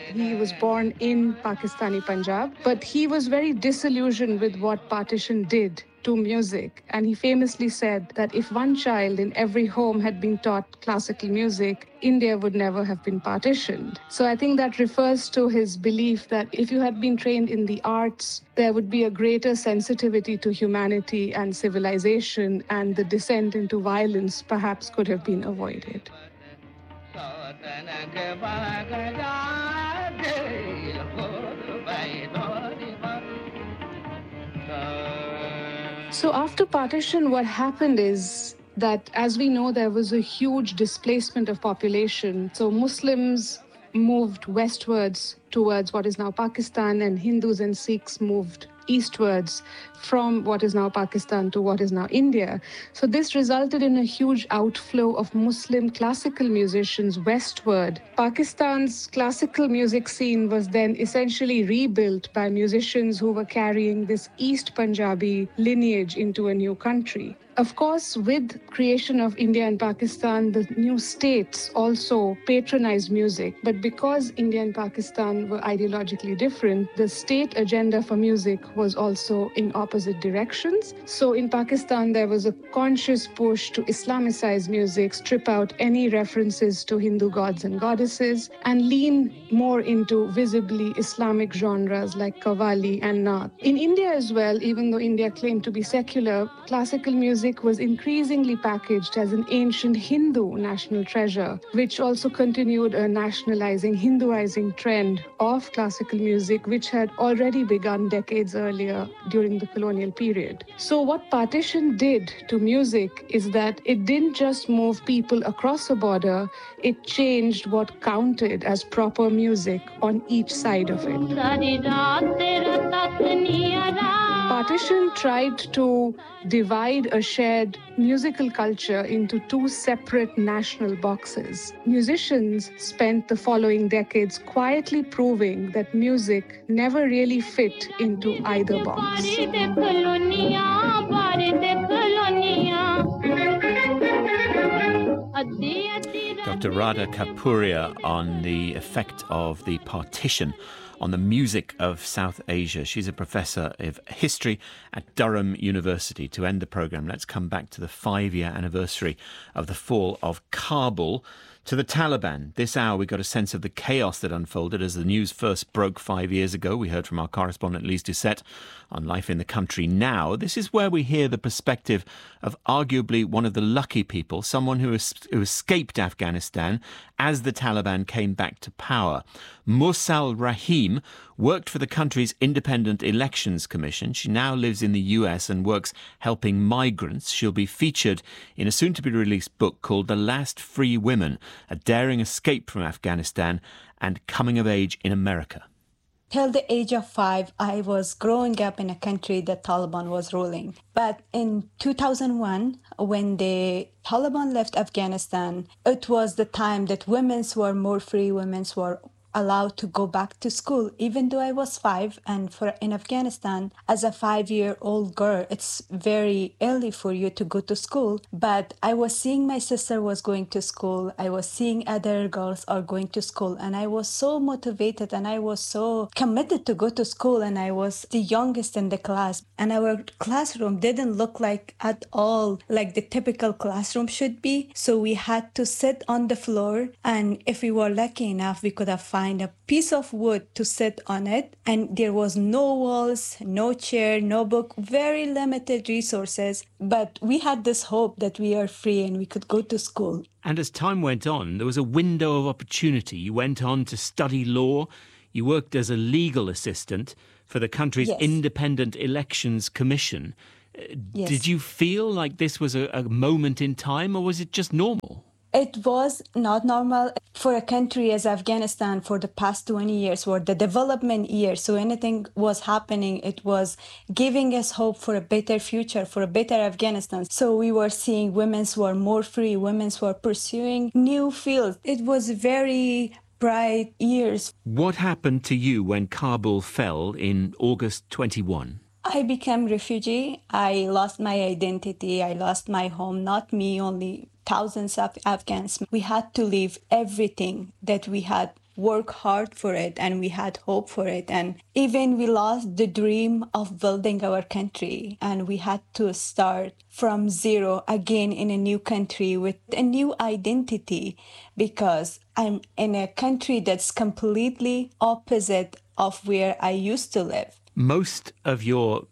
He was born in Pakistani Punjab, but he was very disillusioned with what partition did to music. And he famously said that if one child in every home had been taught classical music, India would never have been partitioned. So I think that refers to his belief that if you had been trained in the arts, there would be a greater sensitivity to humanity and civilization, and the descent into violence perhaps could have been avoided. So after partition, what happened is that, as we know, there was a huge displacement of population. So Muslims moved westwards towards what is now Pakistan, and Hindus and Sikhs moved eastwards from what is now Pakistan to what is now India. So this resulted in a huge outflow of Muslim classical musicians westward. Pakistan's classical music scene was then essentially rebuilt by musicians who were carrying this East Punjabi lineage into a new country. Of course, with creation of India and Pakistan, the new states also patronized music. But because India and Pakistan were ideologically different, the state agenda for music was also in opposite directions. So in Pakistan, there was a conscious push to Islamicize music, strip out any references to Hindu gods and goddesses, and lean more into visibly Islamic genres like Qawwali and Naat. In India as well, even though India claimed to be secular, classical music was increasingly packaged as an ancient Hindu national treasure, which also continued a nationalizing, Hinduizing trend of classical music, which had already begun decades earlier during the colonial period. So what partition did to music is that it didn't just move people across a border, it changed what counted as proper music on each side of it. Partition tried to divide a shared musical culture into two separate national boxes. Musicians spent the following decades quietly proving that music never really fit into either box. Dr. Radha Kapuria on the effect of the partition on the music of South Asia. She's a professor of history at Durham University. To end the programme, let's come back to the 5-year anniversary of the fall of Kabul. To the Taliban. This hour we got a sense of the chaos that unfolded as the news first broke 5 years ago. We heard from our correspondent Lise Doucette on life in the country now. This is where we hear the perspective of arguably one of the lucky people, someone who escaped Afghanistan as the Taliban came back to power. Mursal Rahim worked for the country's Independent Elections Commission. She now lives in the US and works helping migrants. She'll be featured in a soon-to-be-released book called The Last Free Women, a daring escape from Afghanistan and coming of age in America. Till the age of 5, I was growing up in a country that Taliban was ruling. But in 2001, when the Taliban left Afghanistan, it was the time that women were more free, women were allowed to go back to school, even though I was 5. And in Afghanistan, as a 5-year-old girl, it's very early for you to go to school. But I was seeing my sister was going to school. I was seeing other girls are going to school. And I was so motivated and I was so committed to go to school. And I was the youngest in the class. And our classroom didn't look like at all like the typical classroom should be. So we had to sit on the floor. And if we were lucky enough, we could have find a piece of wood to sit on it, and there was no walls, no chair, no book, very limited resources, but we had this hope that we are free and we could go to school. And as time went on, there was a window of opportunity. You went on to study law. You worked as a legal assistant for the country's Independent Elections Commission. Did you feel like this was a moment in time, or was it just normal? It was not normal for a country as Afghanistan for the past 20 years, or the development years. So anything was happening, it was giving us hope for a better future, for a better Afghanistan. So we were seeing women were more free, women were pursuing new fields. It was very bright years. What happened to you when Kabul fell in August 21? I became refugee. I lost my identity. I lost my home. Not me only. Thousands of Afghans. We had to leave everything that we had work hard for it and we had hope for it. And even we lost the dream of building our country and we had to start from zero again in a new country with a new identity, because I'm in a country that's completely opposite of where I used to live. Most of your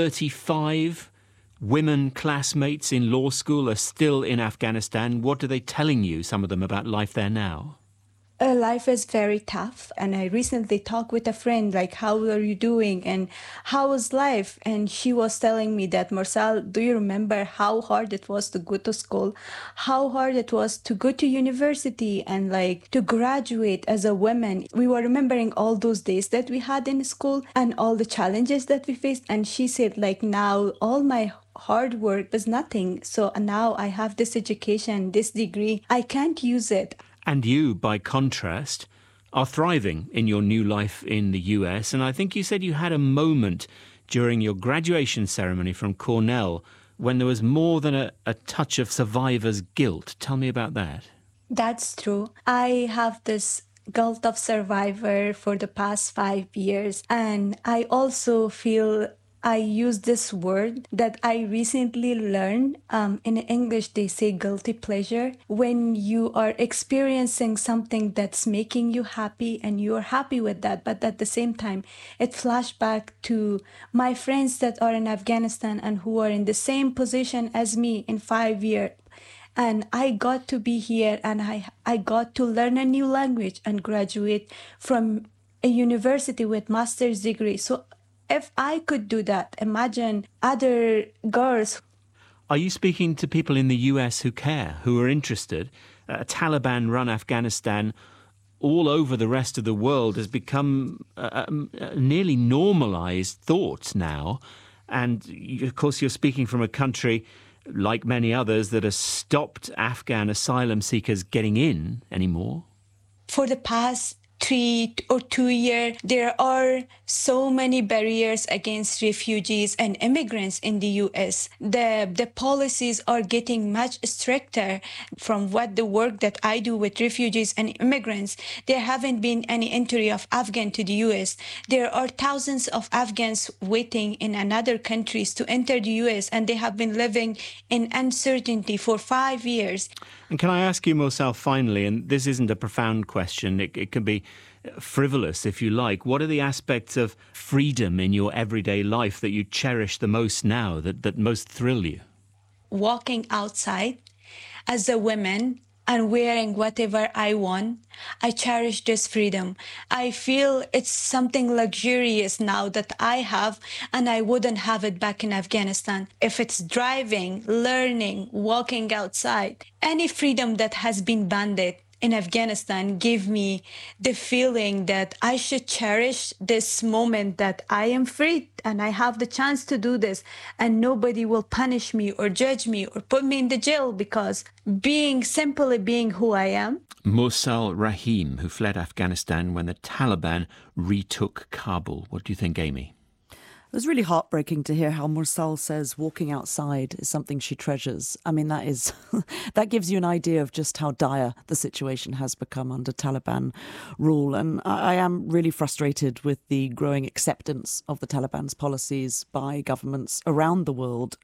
35 women classmates in law school are still in Afghanistan. What are they telling you, some of them, about life there now? Life is very tough. And I recently talked with a friend, like, how are you doing? And how is life? And she was telling me that, Mursal, do you remember how hard it was to go to school? How hard it was to go to university and like to graduate as a woman? We were remembering all those days that we had in school and all the challenges that we faced. And she said, like, now all my hard work is nothing. So now I have this education, this degree. I can't use it. And you, by contrast, are thriving in your new life in the US. And I think you said you had a moment during your graduation ceremony from Cornell when there was more than a touch of survivor's guilt. Tell me about that. That's true. I have this guilt of survivor for the past 5 years. And I also feel I use this word that I recently learned. In English, they say guilty pleasure. When you are experiencing something that's making you happy and you're happy with that, but at the same time, it flashed back to my friends that are in Afghanistan and who are in the same position as me in 5 years. And I got to be here and I got to learn a new language and graduate from a university with master's degree. So if I could do that, imagine other girls. Are you speaking to people in the US who care, who are interested? Taliban-run Afghanistan all over the rest of the world has become a nearly normalized thought now. And of course, you're speaking from a country, like many others, that has stopped Afghan asylum seekers getting in anymore. For the past 3 or 2 years, there are so many barriers against refugees and immigrants in the US. The policies are getting much stricter. From what the work that I do with refugees and immigrants, there haven't been any entry of Afghan to the US. There are thousands of Afghans waiting in other countries to enter the US, and they have been living in uncertainty for 5 years. And can I ask you, Mursal, finally, and this isn't a profound question, it can be frivolous if you like, what are the aspects of freedom in your everyday life that you cherish the most now, that most thrill you? Walking outside as a woman and wearing whatever I want, I cherish this freedom. I feel it's something luxurious now that I have, and I wouldn't have it back in Afghanistan. If it's driving, learning, walking outside, any freedom that has been banded in Afghanistan gave me the feeling that I should cherish this moment that I am free and I have the chance to do this, and nobody will punish me or judge me or put me in the jail because simply being who I am. Mursal Rahim, who fled Afghanistan when the Taliban retook Kabul. What do you think, Amy? It was really heartbreaking to hear how Mursal says walking outside is something she treasures. I mean, that gives you an idea of just how dire the situation has become under Taliban rule. And I am really frustrated with the growing acceptance of the Taliban's policies by governments around the world.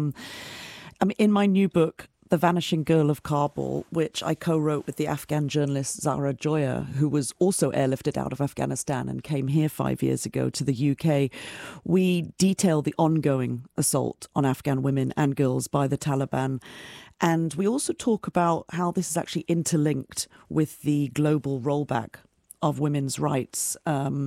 In my new book, The Vanishing Girl of Kabul, which I co-wrote with the Afghan journalist Zahra Joya, who was also airlifted out of Afghanistan and came here 5 years ago to the UK, we detail the ongoing assault on Afghan women and girls by the Taliban. And we also talk about how this is actually interlinked with the global rollback of women's rights.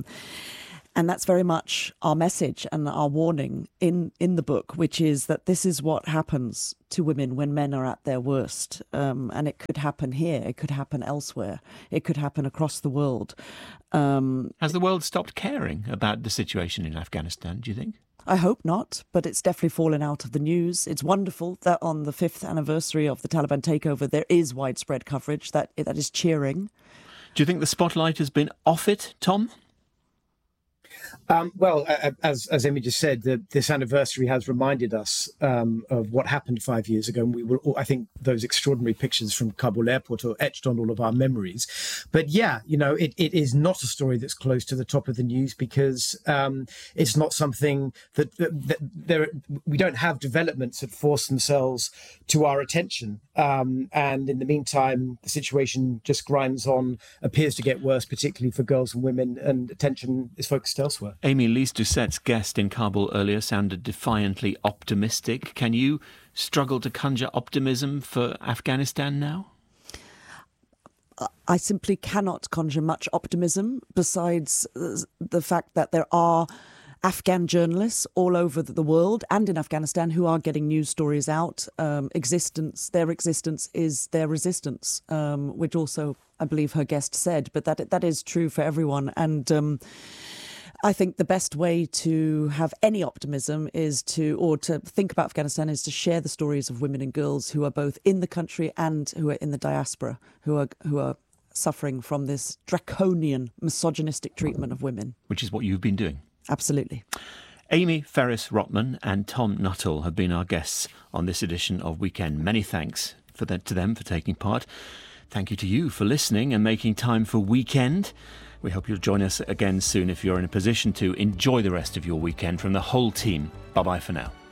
And that's very much our message and our warning in the book, which is that this is what happens to women when men are at their worst. And it could happen here. It could happen elsewhere. It could happen across the world. Has the world stopped caring about the situation in Afghanistan, do you think? I hope not, but it's definitely fallen out of the news. It's wonderful that on the 5th anniversary of the Taliban takeover, there is widespread coverage that is cheering. Do you think the spotlight has been off it, Tom? As Amy just said, this anniversary has reminded us of what happened 5 years ago. And I think those extraordinary pictures from Kabul airport are etched on all of our memories. But yeah, it is not a story that's close to the top of the news because it's not something that we don't have developments that force themselves to our attention. And in the meantime, the situation just grinds on, appears to get worse, particularly for girls and women, and attention is focused elsewhere. Amy, Lise Doucet's guest in Kabul earlier sounded defiantly optimistic. Can you struggle to conjure optimism for Afghanistan now? I simply cannot conjure much optimism besides the fact that there are Afghan journalists all over the world and in Afghanistan who are getting news stories out. Their existence is their resistance, which also, I believe her guest said, but that is true for everyone. And I think the best way to have any optimism to think about Afghanistan is to share the stories of women and girls who are both in the country and who are in the diaspora, who are suffering from this draconian, misogynistic treatment of women. Which is what you've been doing. Absolutely. Amy Ferris-Rotman and Tom Nuttall have been our guests on this edition of Weekend. Many thanks to them for taking part. Thank you to you for listening and making time for Weekend. We hope you'll join us again soon if you're in a position to. Enjoy the rest of your weekend from the whole team. Bye-bye for now.